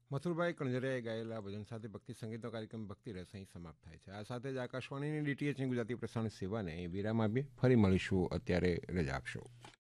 મથુરભાઈ કણઝરિયાએ ગાયેલા ભજન સાથે ભક્તિ સંગીતનો કાર્યક્રમ ભક્તિ રસ અહીં સમાપ્ત થાય છે. આ સાથે જ આકાશવાણીની ડીટીએચની ગુજરાતી પ્રસારણ સેવાને વિરામ આપીએ. ફરી મળીશું. અત્યારે રજા આપશો.